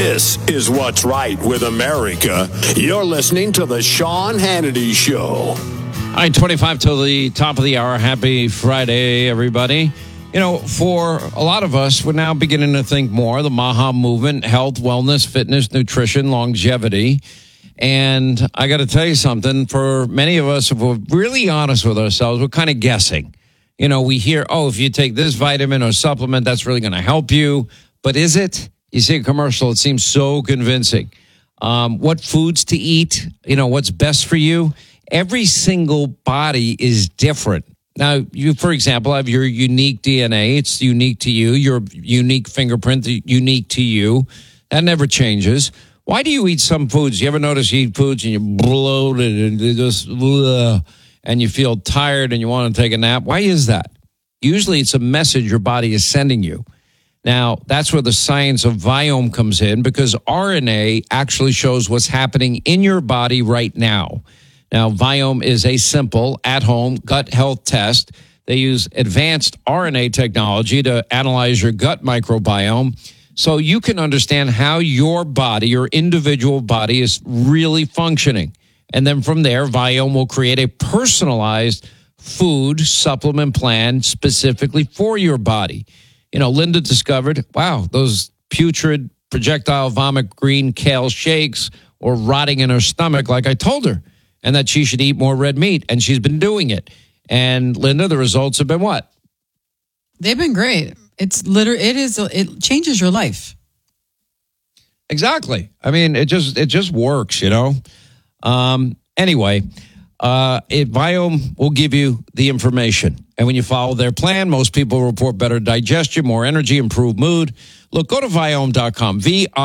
This is what's right with America. You're listening to the Sean Hannity Show. All right, 25 till the top of the hour. Happy Friday, everybody. You know, for a lot of us, we're now beginning to think more. The MAHA movement, health, wellness, fitness, nutrition, longevity. And I got to tell you something. For many of us, if we're really honest with ourselves, we're kind of guessing. You know, we hear, oh, if you take this vitamin or supplement, that's really going to help you. But is it? You see a commercial, it seems so convincing. What foods to eat, you know, what's best for you. Every single body is different. Now, you, for example, have your unique DNA. It's unique to you. Your unique fingerprint, unique to you. That never changes. Why do you eat some foods? You ever notice you eat foods and you're bloated and you just, and you feel tired and you want to take a nap? Why is that? Usually it's a message your body is sending you. Now, that's where the science of Viome comes in, because RNA actually shows what's happening in your body right now. Now, Viome is a simple, at-home gut health test. They use advanced RNA technology to analyze your gut microbiome so you can understand how your body, your individual body, is really functioning. And then from there, Viome will create a personalized food supplement plan specifically for your body. You know, Linda discovered, wow, those putrid projectile vomit green kale shakes were rotting in her stomach like I told her, and that she should eat more red meat, and she's been doing it. And Linda, the results have been what? They've been great. It changes your life. Exactly. I mean, it just works, you know. Anyway, Viome will give you the information. And when you follow their plan, most people report better digestion, more energy, improved mood. Look, go to Viome.com,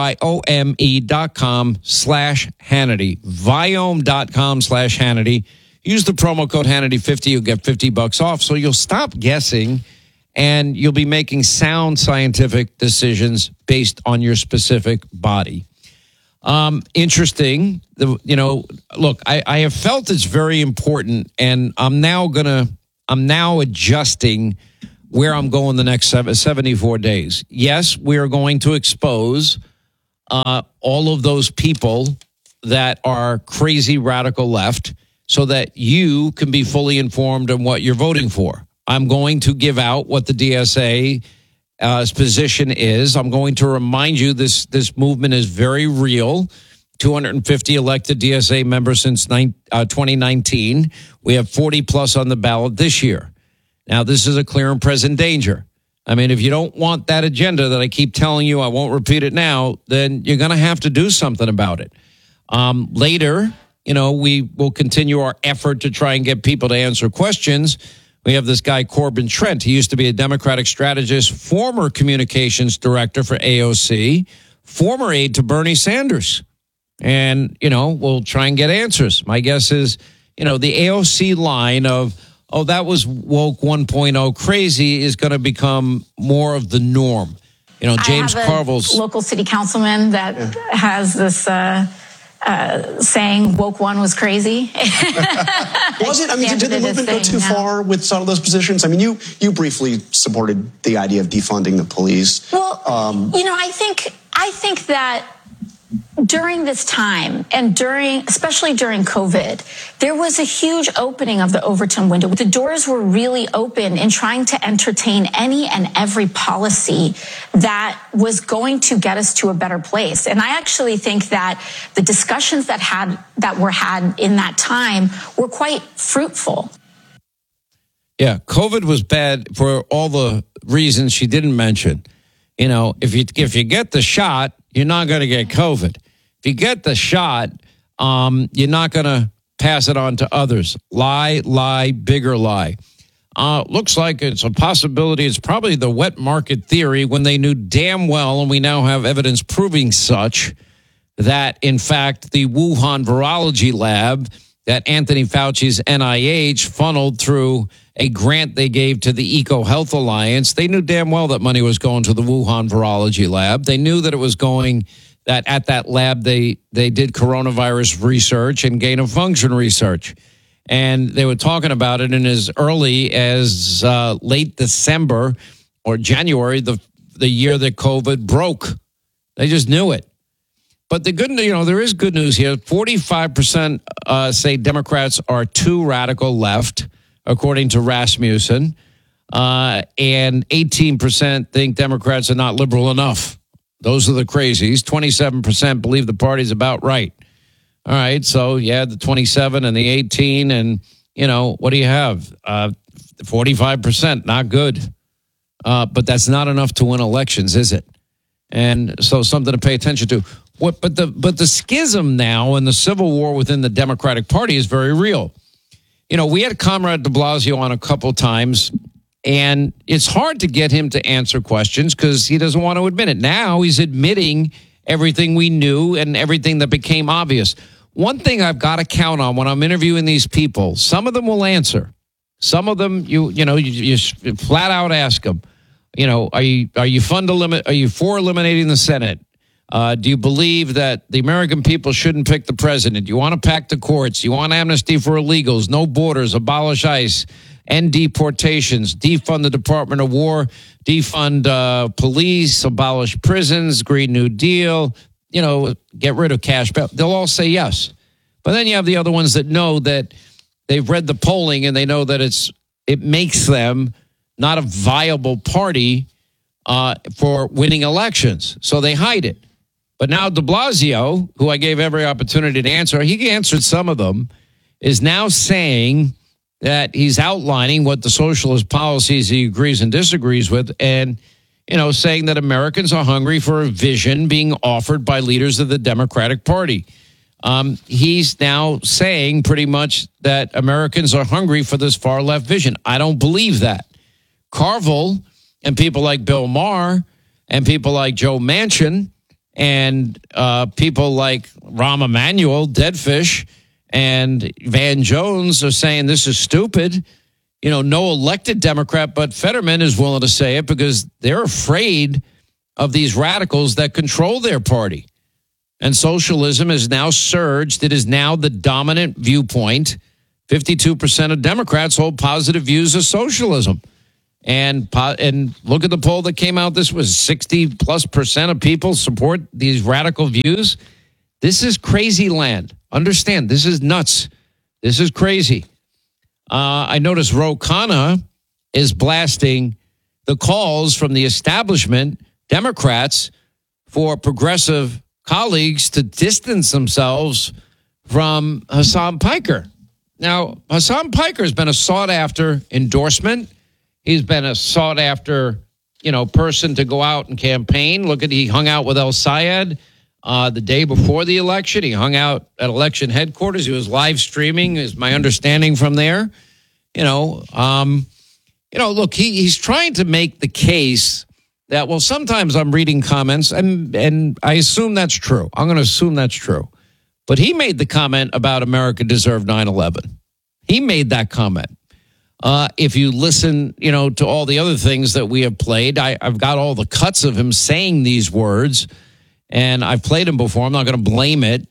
Viome.com/Hannity, Viome.com/Hannity. Use the promo code Hannity50. You'll get $50 off. So you'll stop guessing and you'll be making sound scientific decisions based on your specific body. Interesting. Look, I have felt it's very important, and I'm now adjusting where I'm going the next 74 days. Yes, we are going to expose all of those people that are crazy radical left so that you can be fully informed on what you're voting for. I'm going to give out what the DSA's position is. I'm going to remind you this movement is very real. 250 elected DSA members since 2019. We have 40 plus on the ballot this year. Now, this is a clear and present danger. I mean, if you don't want that agenda that I keep telling you, I won't repeat it now, then you're going to have to do something about it. Later, you know, we will continue our effort to try and get people to answer questions. We have this guy, Corbin Trent. He used to be a Democratic strategist, former communications director for AOC, former aide to Bernie Sanders. And, you know, we'll try and get answers. My guess is, you know, the AOC line of, oh, that was woke 1.0 crazy is going to become more of the norm. You know, James Carville's local city councilman that has this saying woke one was crazy. Was it? I mean, did the movement go too far with some of those positions? I mean, you briefly supported the idea of defunding the police. Well, you know, I think that during this time and especially during COVID, there was a huge opening of the Overton window. The doors were really open in trying to entertain any and every policy that was going to get us to a better place. And I actually think that the discussions that were had in that time were quite fruitful. Yeah, COVID was bad for all the reasons she didn't mention. You know, if you get the shot, you're not going to get COVID. If you get the shot, you're not going to pass it on to others. Lie, bigger lie. Looks like it's a possibility. It's probably the wet market theory when they knew damn well, and we now have evidence proving such, that, in fact, the Wuhan virology lab that Anthony Fauci's NIH funneled through a grant they gave to the EcoHealth Alliance. They knew damn well that money was going to the Wuhan virology lab. They knew that it was going, that at that lab they did coronavirus research and gain of function research. And they were talking about it in as early as late December or January, the year that COVID broke. They just knew it. But the good, there is good news here. 45% say Democrats are too radical left, according to Rasmussen. And 18% think Democrats are not liberal enough. Those are the crazies. 27% believe the party's about right. All right, so the 27 and the 18, and, what do you have? 45%, not good. But that's not enough to win elections, is it? And so something to pay attention to. But the schism now and the civil war within the Democratic Party is very real. We had Comrade de Blasio on a couple times, and it's hard to get him to answer questions because he doesn't want to admit it. Now he's admitting everything we knew and everything that became obvious. One thing I've got to count on when I'm interviewing these people, some of them will answer. Some of them, you flat out ask them, are you for eliminating the Senate? Do you believe that the American people shouldn't pick the president? You want to pack the courts? You want amnesty for illegals? No borders? Abolish ICE? End deportations? Defund the Department of War? Defund police? Abolish prisons? Green New Deal? Get rid of cash bail? They'll all say yes. But then you have the other ones that know that they've read the polling and they know that it makes them not a viable party for winning elections. So they hide it. But now de Blasio, who I gave every opportunity to answer, he answered some of them, is now saying that he's outlining what the socialist policies he agrees and disagrees with, and, saying that Americans are hungry for a vision being offered by leaders of the Democratic Party. He's now saying pretty much that Americans are hungry for this far left vision. I don't believe that. Carville and people like Bill Maher and people like Joe Manchin and people like Rahm Emanuel, Deadfish, and Van Jones are saying this is stupid. No elected Democrat, but Fetterman is willing to say it because they're afraid of these radicals that control their party. And socialism has now surged. It is now the dominant viewpoint. 52% of Democrats hold positive views of socialism. And look at the poll that came out. This was 60+% of people support these radical views. This is crazy land. Understand, this is nuts. This is crazy. I noticed Ro Khanna is blasting the calls from the establishment Democrats for progressive colleagues to distance themselves from Hassan Piker. Now, Hassan Piker has been a sought-after endorsement. He's been a sought-after, person to go out and campaign. He hung out with El Sayed the day before the election. He hung out at election headquarters. He was live streaming, is my understanding from there. Look, he's trying to make the case that, well, sometimes I'm reading comments, and I assume that's true. I'm going to assume that's true. But he made the comment about America deserved 9/11. He made that comment. If you listen, to all the other things that we have played, I've got all the cuts of him saying these words, and I've played them before. I'm not going to blame it.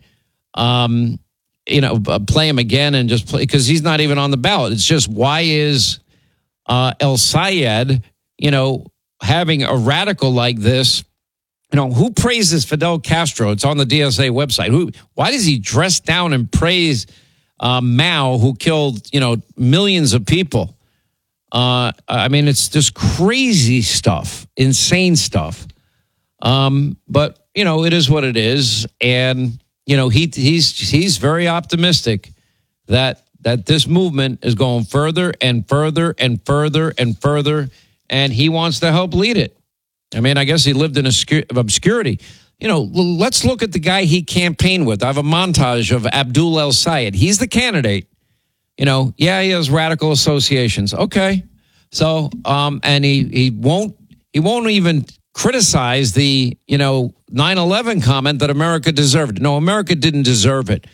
Play him again and just play, because he's not even on the ballot. It's just, why is El Sayed, having a radical like this? Who praises Fidel Castro? It's on the DSA website. Why does he dress down and praise Mao, who killed, millions of people? It's just crazy stuff, insane stuff. But it is what it is. And, he's very optimistic that this movement is going further and further and further and further, and he wants to help lead it. I guess he lived in obscurity. Let's look at the guy he campaigned with. I have a montage of Abdul El Sayed. He's the candidate. He has radical associations. Okay. So, and he won't even criticize the, 9/11 comment that America deserved. No, America didn't deserve it.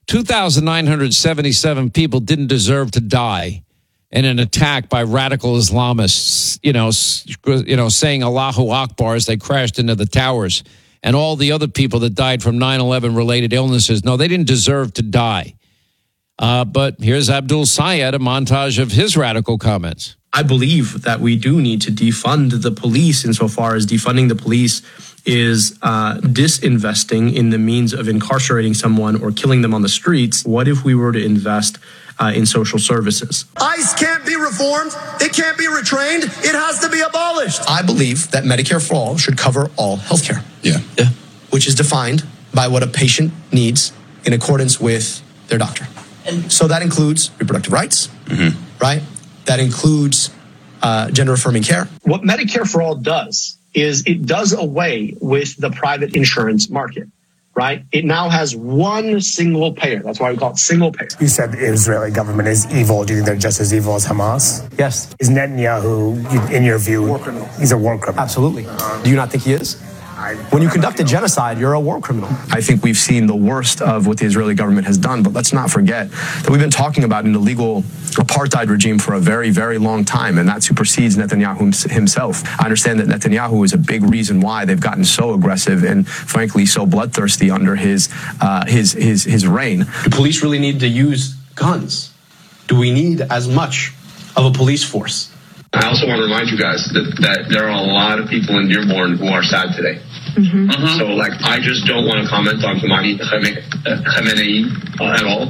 2,977 people didn't deserve to die in an attack by radical Islamists, saying Allahu Akbar as they crashed into the towers, and all the other people that died from 9/11 related illnesses. No, they didn't deserve to die. But here's Abdul Sayed, a montage of his radical comments. I believe that we do need to defund the police insofar as defunding the police is disinvesting in the means of incarcerating someone or killing them on the streets. What if we were to invest in social services? ICE can't be reformed. It can't be retrained. It has to be abolished. I believe that Medicare for all should cover all healthcare. Yeah. Which is defined by what a patient needs in accordance with their doctor. And so that includes reproductive rights, right? That includes gender-affirming care. What Medicare for all does is it does away with the private insurance market, right? It now has one single payer. That's why we call it single payer. You said the Israeli government is evil. Do you think they're just as evil as Hamas? Yes. Is Netanyahu, in your view, War criminal. He's a war criminal? Absolutely. Do you not think he is? When you conduct a genocide, you're a war criminal. I think we've seen the worst of what the Israeli government has done, but let's not forget that we've been talking about an illegal apartheid regime for a very, very long time, and that supersedes Netanyahu himself. I understand that Netanyahu is a big reason why they've gotten so aggressive and, frankly, so bloodthirsty under his reign. Do police really need to use guns? Do we need as much of a police force? I also want to remind you guys that there are a lot of people in Dearborn who are sad today. So, I just don't want to comment on Khamenei at all.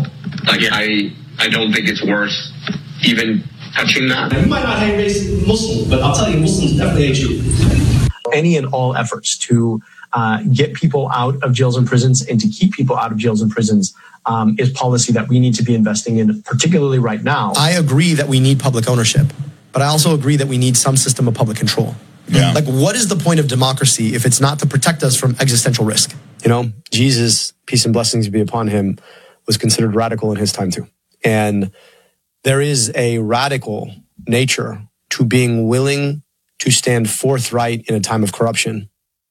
I don't think it's worth even touching that. You might not hate racist Muslims, but I'll tell you, Muslims definitely hate you. Any and all efforts to get people out of jails and prisons and to keep people out of jails and prisons is policy that we need to be investing in, particularly right now. I agree that we need public ownership, but I also agree that we need some system of public control. Yeah. What is the point of democracy if it's not to protect us from existential risk? Jesus, peace and blessings be upon him, was considered radical in his time too. And there is a radical nature to being willing to stand forthright in a time of corruption.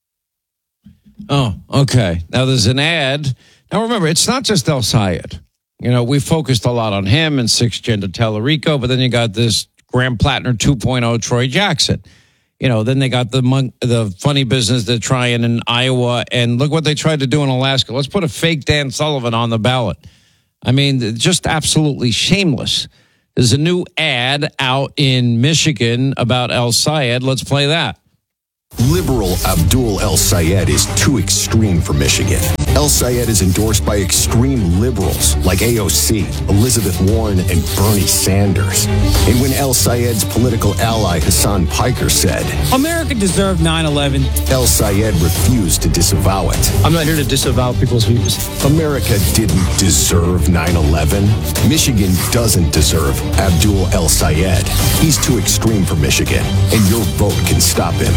Oh, okay. Now there's an ad. Now remember, it's not just El Sayed. We focused a lot on him and 6-gender Tellerico, but then you got this Graham Plattner 2.0 Troy Jackson. Then they got the funny business they're trying in Iowa, and look what they tried to do in Alaska. Let's put a fake Dan Sullivan on the ballot. I mean, just absolutely shameless. There's a new ad out in Michigan about El Sayed. Let's play that. Liberal Abdul El Sayed is too extreme for Michigan. El Sayed is endorsed by extreme liberals like AOC, Elizabeth Warren, and Bernie Sanders. And when El Sayed's political ally Hassan Piker said, America deserved 9/11, El Sayed refused to disavow it. I'm not here to disavow people's views. America didn't deserve 9/11. Michigan doesn't deserve Abdul El Sayed. He's too extreme for Michigan, and your vote can stop him.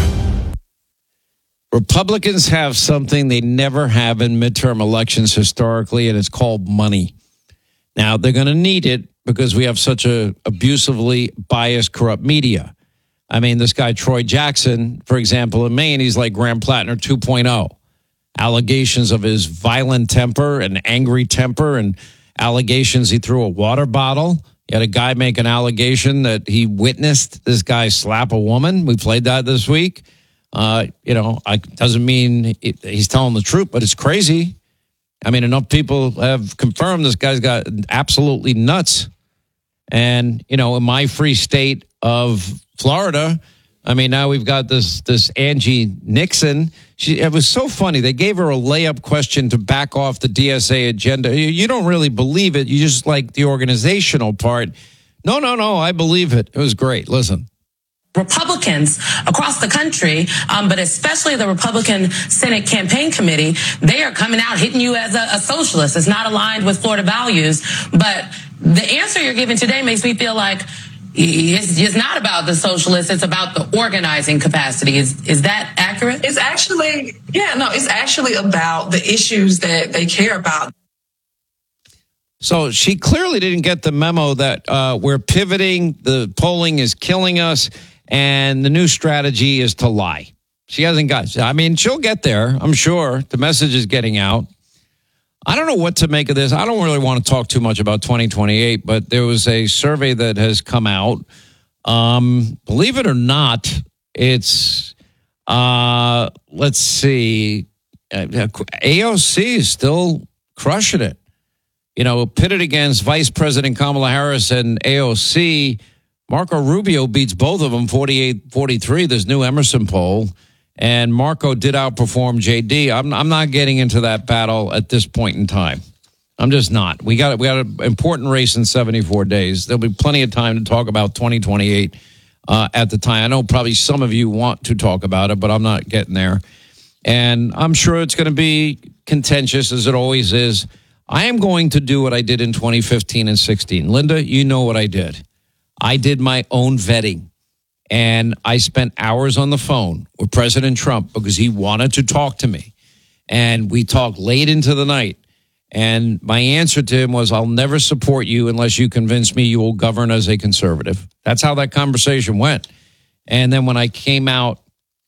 Republicans have something they never have in midterm elections historically, and it's called money. Now, they're going to need it because we have such a abusively biased, corrupt media. I mean, this guy, Troy Jackson, for example, in Maine, he's like Graham Plattner 2.0. Allegations of his violent temper and angry temper, and allegations he threw a water bottle. You had a guy make an allegation that he witnessed this guy slap a woman. We played that this week. Doesn't mean he's telling the truth, but it's crazy. I mean, enough people have confirmed this guy's got absolutely nuts. And, in my free state of Florida, I mean, now we've got this Angie Nixon. It was so funny. They gave her a layup question to back off the DSA agenda. You don't really believe it. You just like the organizational part. No, I believe it. It was great. Listen. Republicans across the country, but especially the Republican Senate Campaign Committee, they are coming out hitting you as a socialist. It's not aligned with Florida values. But the answer you're giving today makes me feel like it's not about the socialists. It's about the organizing capacity. Is that accurate? It's actually, it's actually about the issues that they care about. So she clearly didn't get the memo that we're pivoting, the polling is killing us, and the new strategy is to lie. She hasn't got, she'll get there, I'm sure. The message is getting out. I don't know what to make of this. I don't really want to talk too much about 2028, but there was a survey that has come out. Believe it or not, it's, let's see, AOC is still crushing it. Pitted against Vice President Kamala Harris and AOC, Marco Rubio beats both of them 48-43, this new Emerson poll. And Marco did outperform JD. I'm not getting into that battle at this point in time. I'm just not. We got an important race in 74 days. There'll be plenty of time to talk about 2028 at the time. I know probably some of you want to talk about it, but I'm not getting there. And I'm sure it's going to be contentious, as it always is. I am going to do what I did in 2015 and 16. Linda, you know what I did. I did my own vetting. And I spent hours on the phone with President Trump because he wanted to talk to me. And we talked late into the night. And my answer to him was, I'll never support you unless you convince me you will govern as a conservative. That's how that conversation went. And then when I came out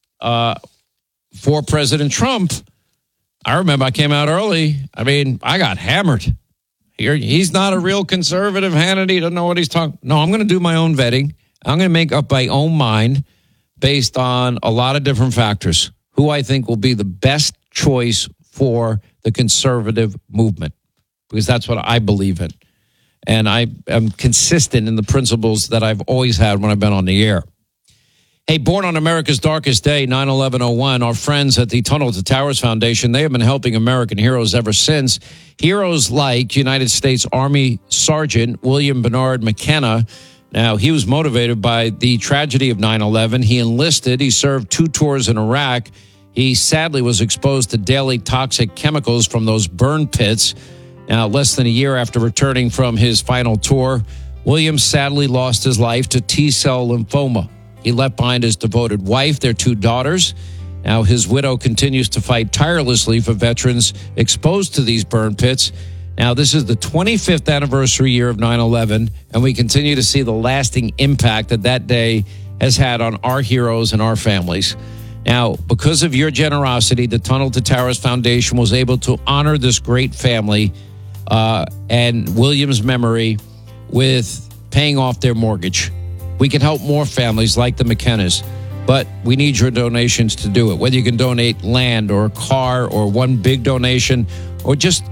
for President Trump, I remember I came out early. I mean, I got hammered. He's not a real conservative. Hannity doesn't know what he's talking. No, I'm going to do my own vetting. I'm going to make up my own mind based on a lot of different factors, who I think will be the best choice for the conservative movement, because that's what I believe in. And I am consistent in the principles that I've always had when I've been on the air. Hey, born on America's darkest day, 9/11/01, our friends at the Tunnel to Towers Foundation, they have been helping American heroes ever since. Heroes like United States Army Sergeant William Bernard McKenna. Now, he was motivated by the tragedy of 9/11. He enlisted. He served 2 tours in Iraq. He sadly was exposed to daily toxic chemicals from those burn pits. Now, less than a year after returning from his final tour, William sadly lost his life to T-cell lymphoma. He left behind his devoted wife, their 2 daughters. Now, his widow continues to fight tirelessly for veterans exposed to these burn pits. Now, this is the 25th anniversary year of 9/11, and we continue to see the lasting impact that day has had on our heroes and our families. Now, because of your generosity, the Tunnel to Towers Foundation was able to honor this great family and William's memory with paying off their mortgage. We can help more families like the McKennas, but we need your donations to do it. Whether you can donate land or a car or one big donation, or just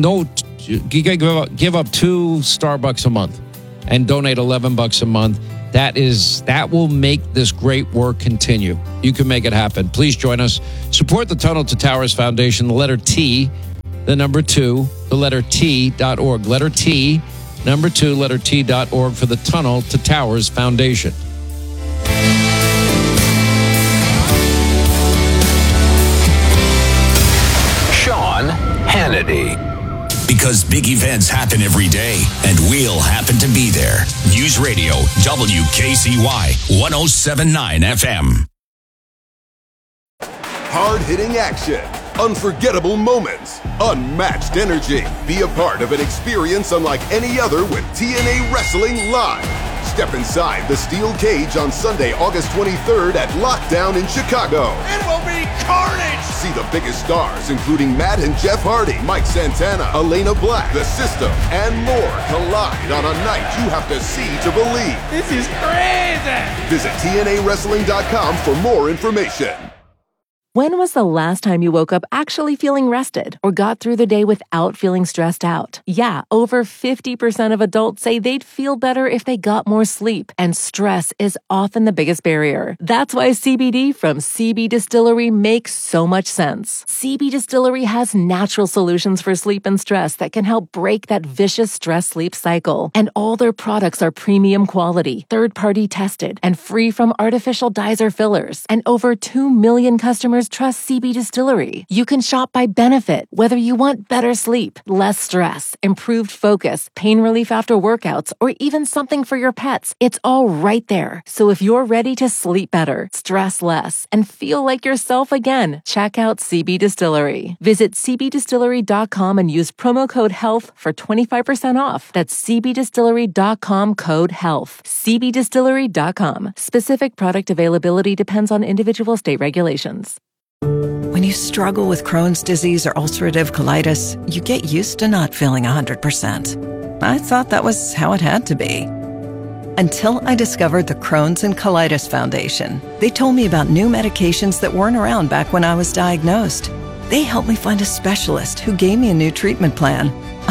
give up 2 Starbucks a month and donate $11 a month. That will make this great work continue. You can make it happen. Please join us. Support the Tunnel to Towers Foundation, the letter T, the number 2, the letter T.org. Letter T, number 2, letter T.org for the Tunnel to Towers Foundation. Sean Hannity. Because big events happen every day, and we'll happen to be there. News Radio, WKCY, 107.9 FM. Hard-hitting action, unforgettable moments, unmatched energy. Be a part of an experience unlike any other with TNA Wrestling Live. Step inside the steel cage on Sunday, August 23rd at Lockdown in Chicago. It will be carnage! See the biggest stars, including Matt and Jeff Hardy, Mike Santana, Elena Black, The System, and more collide on a night you have to see to believe. This is crazy! Visit TNAWrestling.com for more information. When was the last time you woke up actually feeling rested or got through the day without feeling stressed out? Yeah, over 50% of adults say they'd feel better if they got more sleep, and stress is often the biggest barrier. That's why CBD from CB Distillery makes so much sense. CB Distillery has natural solutions for sleep and stress that can help break that vicious stress-sleep cycle. And all their products are premium quality, third-party tested, and free from artificial dyes or fillers. And over 2 million customers trust CB Distillery. You can shop by benefit, whether you want better sleep, less stress, improved focus, pain relief after workouts, or even something for your pets. It's all right there. So if you're ready to sleep better, stress less, and feel like yourself again, check out CB Distillery. Visit cbdistillery.com and use promo code HEALTH for 25% off. That's cbdistillery.com, code HEALTH. cbdistillery.com. Specific product availability depends on individual state regulations. When you struggle with Crohn's disease or ulcerative colitis, you get used to not feeling 100%. I thought that was how it had to be. Until I discovered the Crohn's and Colitis Foundation. They told me about new medications that weren't around back when I was diagnosed. They helped me find a specialist who gave me a new treatment plan.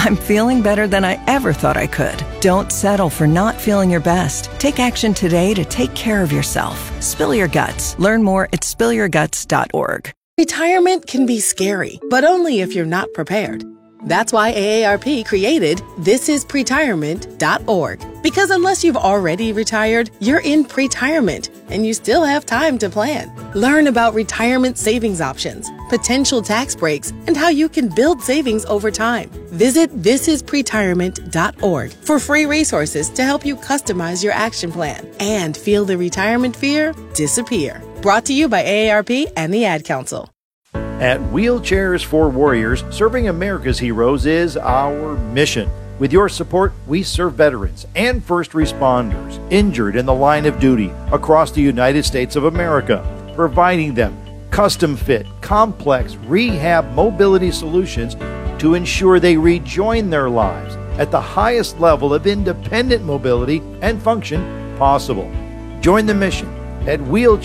I'm feeling better than I ever thought I could. Don't settle for not feeling your best. Take action today to take care of yourself. Spill your guts. Learn more at spillyourguts.org. Retirement can be scary, but only if you're not prepared. That's why AARP created thisispretirement.org. Because unless you've already retired, you're in pretirement, and you still have time to plan. Learn about retirement savings options, potential tax breaks, and how you can build savings over time. Visit thisispretirement.org for free resources to help you customize your action plan and feel the retirement fear disappear. Brought to you by AARP and the Ad Council. At Wheelchairs for Warriors, serving America's heroes is our mission. With your support, we serve veterans and first responders injured in the line of duty across the United States of America, providing them custom-fit, complex rehab mobility solutions to ensure they rejoin their lives at the highest level of independent mobility and function possible. Join the mission at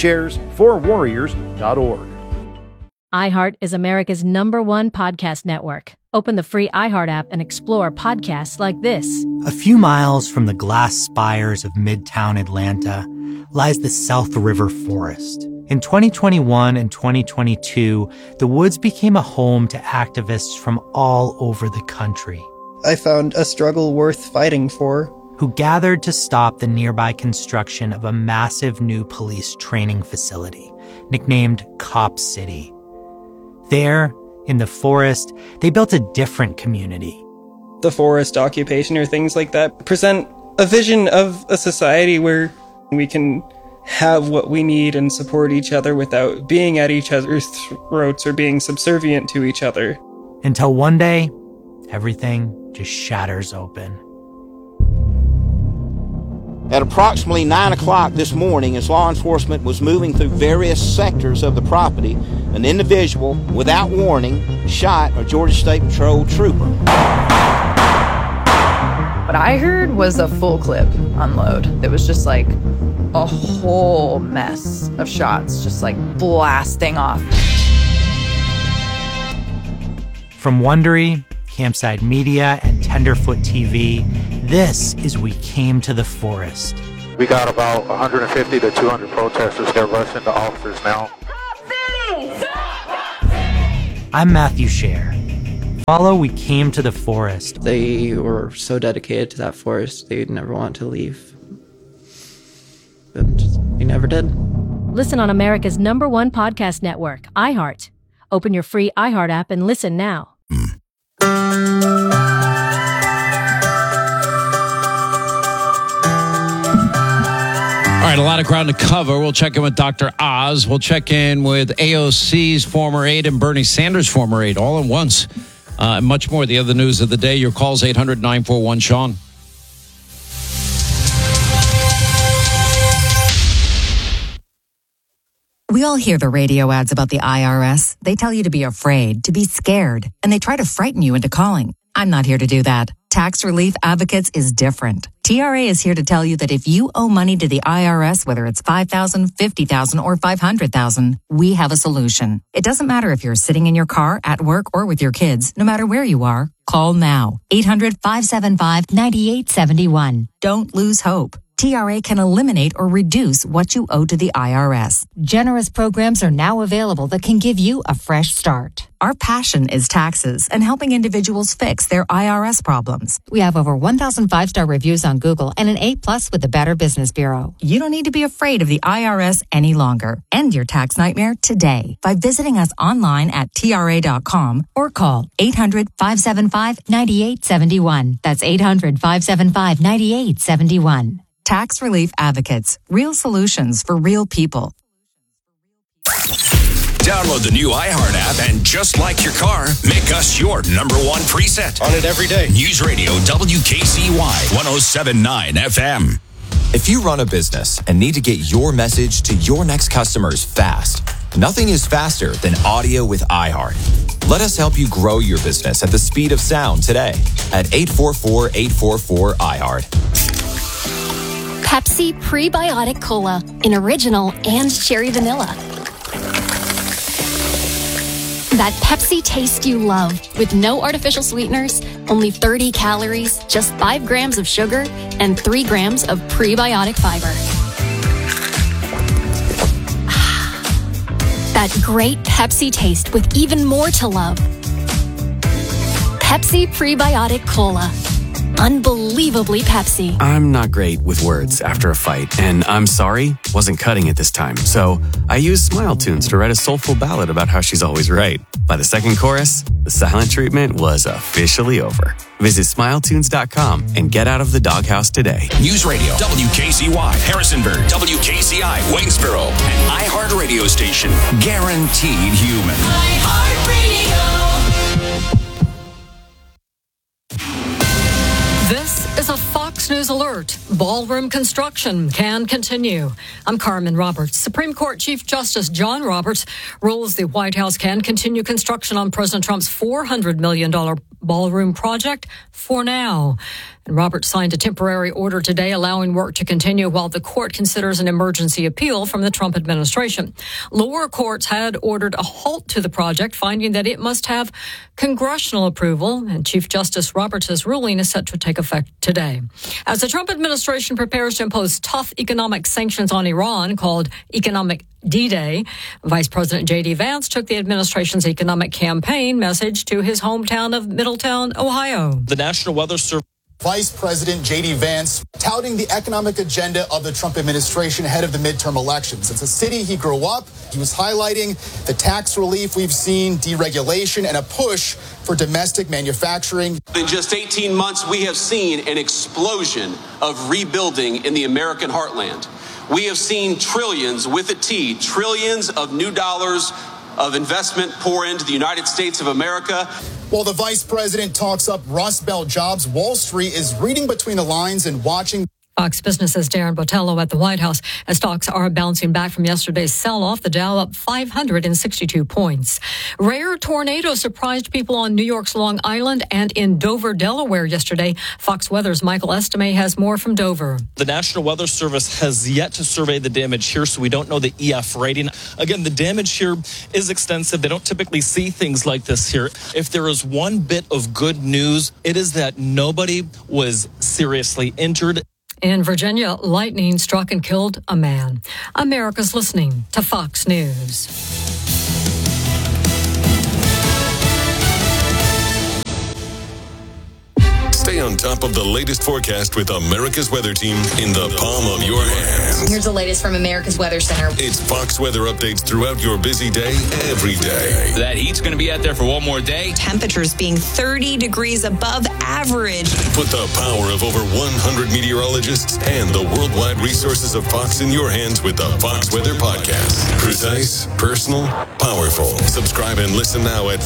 wheelchairsforwarriors.org. iHeart is America's #1 podcast network. Open the free iHeart app and explore podcasts like this. A few miles from the glass spires of Midtown Atlanta lies the South River Forest. In 2021 and 2022, the woods became a home to activists from all over the country. I found a struggle worth fighting for. Who gathered to stop the nearby construction of a massive new police training facility, nicknamed Cop City. There, in the forest, they built a different community. The forest occupation or things like that present a vision of a society where we can have what we need and support each other without being at each other's throats or being subservient to each other. Until one day, everything just shatters open. At approximately 9 o'clock this morning, as law enforcement was moving through various sectors of the property, an individual, without warning, shot a Georgia State Patrol trooper. What I heard was a full clip unload. It was just like a whole mess of shots, just like blasting off. From Wondery, Campside Media, and Tenderfoot TV, this is We Came to the Forest. We got about 150 to 200 protesters. They're rushing the officers now. I'm Matthew Scher. Follow We Came to the Forest. They were so dedicated to that forest, they'd never want to leave. And they never did. Listen on America's #1 podcast network, iHeart. Open your free iHeart app and listen now. All right, a lot of ground to cover. We'll check in with Dr. Oz. We'll check in with AOC's former aide and Bernie Sanders' former aide all at once. And much more. The other news of the day. Your calls 800-941-SEAN. We all hear the radio ads about the IRS. They tell you to be afraid, to be scared, and they try to frighten you into calling. I'm not here to do that. Tax Relief Advocates is different. TRA is here to tell you that if you owe money to the IRS, whether it's $5,000, $50,000, or $500,000, we have a solution. It doesn't matter if you're sitting in your car, at work, or with your kids. No matter where you are, call now. 800-575-9871. Don't lose hope. TRA can eliminate or reduce what you owe to the IRS. Generous programs are now available that can give you a fresh start. Our passion is taxes and helping individuals fix their IRS problems. We have over 1,000 5-star reviews on Google and an A+ with the Better Business Bureau. You don't need to be afraid of the IRS any longer. End your tax nightmare today by visiting us online at TRA.com or call 800-575-9871. That's 800-575-9871. Tax Relief Advocates. Real solutions for real people. Download the new iHeart app and just like your car, make us your #1 preset. On it every day. News Radio WKCY 107.9 FM. If you run a business and need to get your message to your next customers fast, nothing is faster than audio with iHeart. Let us help you grow your business at the speed of sound today at 844-844-iHeart. Pepsi Prebiotic Cola in original and cherry vanilla. That Pepsi taste you love, with no artificial sweeteners, only 30 calories, just 5 grams of sugar, and 3 grams of prebiotic fiber. That great Pepsi taste with even more to love. Pepsi Prebiotic Cola. Unbelievably Pepsi. I'm not great with words after a fight, and I'm sorry, wasn't cutting it this time. So I used Smile Tunes to write a soulful ballad about how she's always right. By the second chorus, the silent treatment was officially over. Visit SmileTunes.com and get out of the doghouse today. News Radio, WKCY, Harrisonburg, WKCI, Waynesboro, and iHeart Radio Station. Guaranteed human. iHeartRadio. This is a Fox News alert. Ballroom construction can continue. I'm Carmen Roberts. Supreme Court Chief Justice John Roberts rules the White House can continue construction on President Trump's $400 million ballroom project for now. And Roberts signed a temporary order today allowing work to continue while the court considers an emergency appeal from the Trump administration. Lower courts had ordered a halt to the project, finding that it must have congressional approval, and Chief Justice Roberts' ruling is set to take effect today. As the Trump administration prepares to impose tough economic sanctions on Iran, called Economic D-Day, Vice President J.D. Vance took the administration's economic campaign message to his hometown of Middletown, Ohio. The National Weather Service. Vice President J.D. Vance touting the economic agenda of the Trump administration ahead of the midterm elections. It's a city he grew up. He was highlighting the tax relief we've seen, deregulation, and a push for domestic manufacturing. In just 18 months, we have seen an explosion of rebuilding in the American heartland. We have seen trillions with a T, trillions of new dollars of investment pour into the United States of America. While the vice president talks up Rust Belt jobs, Wall Street is reading between the lines and watching. Fox Business's Darren Botello at the White House as stocks are bouncing back from yesterday's sell-off. The Dow up 562 points. Rare tornado surprised people on New York's Long Island and in Dover, Delaware yesterday. Fox Weather's Michael Estime has more from Dover. The National Weather Service has yet to survey the damage here, so we don't know the EF rating. Again, the damage here is extensive. They don't typically see things like this here. If there is one bit of good news, it is that nobody was seriously injured. In Virginia, lightning struck and killed a man. America's listening to Fox News. Stay on top of the latest forecast with America's Weather Team in the palm of your hands. Here's the latest from America's Weather Center. It's Fox weather updates throughout your busy day, every day. That heat's going to be out there for one more day. Temperatures being 30 degrees above average. Put the power of over 100 meteorologists and the worldwide resources of Fox in your hands with the Fox Weather Podcast. Precise, personal, powerful. Subscribe and listen now at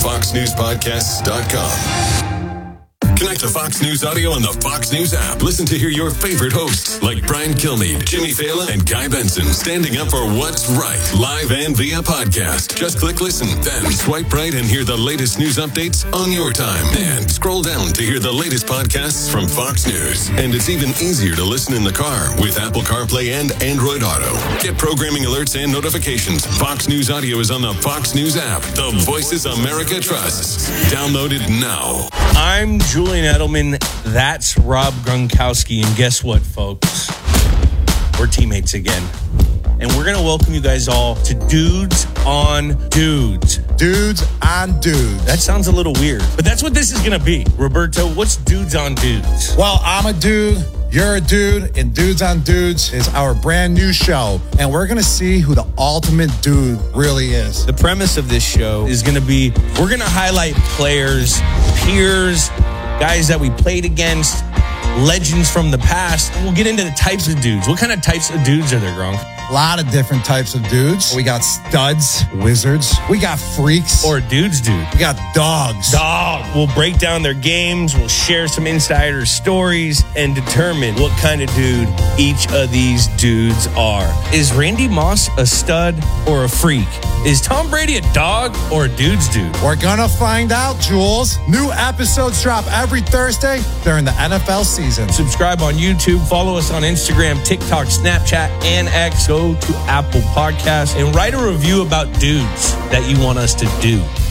foxnewspodcasts.com. Connect to Fox News Audio on the Fox News app. Listen to hear your favorite hosts like Brian Kilmeade, Jimmy Fallon, and Guy Benson standing up for what's right, live and via podcast. Just click listen, then swipe right and hear the latest news updates on your time. And scroll down to hear the latest podcasts from Fox News. And it's even easier to listen in the car with Apple CarPlay and Android Auto. Get programming alerts and notifications. Fox News Audio is on the Fox News app. The voices America trusts. Download it now. I'm Julian Edelman. That's Rob Gronkowski. And guess what, folks? We're teammates again. And we're going to welcome you guys all to Dudes on Dudes. Dudes on Dudes. That sounds a little weird, but that's what this is going to be. Roberto, what's Dudes on Dudes? Well, I'm a dude. You're a dude, and Dudes on Dudes is our brand new show, and we're going to see who the ultimate dude really is. The premise of this show is going to be, we're going to highlight players, peers, guys that we played against, legends from the past, and we'll get into the types of dudes. What kind of types of dudes are there, Gronk? A lot of different types of dudes. We got studs, wizards. We got freaks. Or dudes, dude. We got dogs. We'll break down their games. We'll share some insider stories and determine what kind of dude each of these dudes are. Is Randy Moss a stud or a freak? Is Tom Brady a dog or a dude's dude? We're gonna find out, Jules. New episodes drop every Thursday during the NFL season. Subscribe on YouTube. Follow us on Instagram, TikTok, Snapchat, and X. Go to Apple Podcasts and write a review about dudes that you want us to do.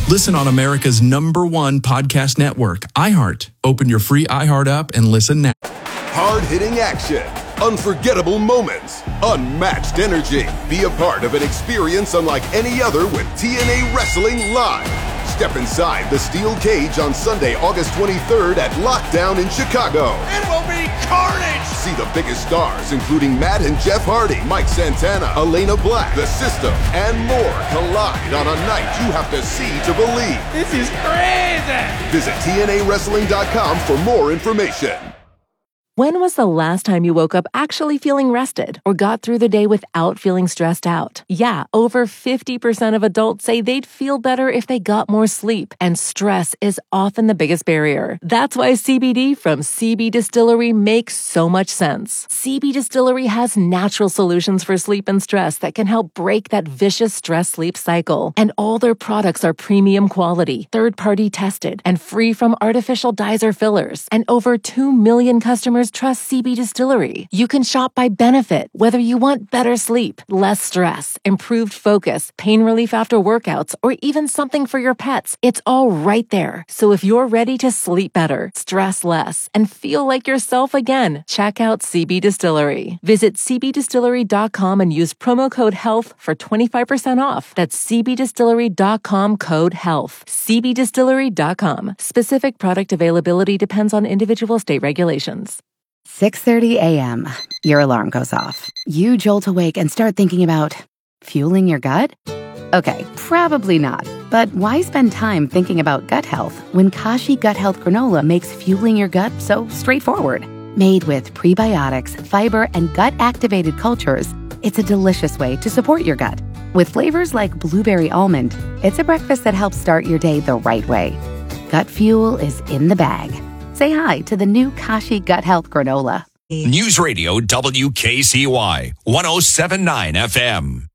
Listen on America's #1 podcast network, iHeart. Open your free iHeart app and listen now. Hard-hitting action, unforgettable moments, unmatched energy. Be a part of an experience unlike any other with TNA Wrestling Live. Step inside the steel cage on Sunday, August 23rd at Lockdown in Chicago. It will be carnage! See the biggest stars, including Matt and Jeff Hardy, Mike Santana, Elena Black, The System, and more collide on a night you have to see to believe. This is crazy! Visit TNAWrestling.com for more information. When was the last time you woke up actually feeling rested or got through the day without feeling stressed out? Yeah, over 50% of adults say they'd feel better if they got more sleep, and stress is often the biggest barrier. That's why CBD from CB Distillery makes so much sense. CB Distillery has natural solutions for sleep and stress that can help break that vicious stress-sleep cycle. And all their products are premium quality, third-party tested, and free from artificial dyes or fillers. And over 2 million customers trust CB Distillery. You can shop by benefit, whether you want better sleep, less stress, improved focus, pain relief after workouts, or even something for your pets. It's all right there. So if you're ready to sleep better, stress less, and feel like yourself again, check out CB Distillery. Visit cbdistillery.com and use promo code HEALTH for 25% off. That's cbdistillery.com code HEALTH. cbdistillery.com. Specific product availability depends on individual state regulations. 6:30 a.m. Your alarm goes off. You jolt awake and start thinking about fueling your gut? Okay, probably not. But why spend time thinking about gut health when Kashi Gut Health Granola makes fueling your gut so straightforward? Made with prebiotics, fiber, and gut-activated cultures, it's a delicious way to support your gut. With flavors like blueberry almond, it's a breakfast that helps start your day the right way. Gut fuel is in the bag. Say hi to the new Kashi Gut Health Granola. News Radio WKCY 107.9 FM.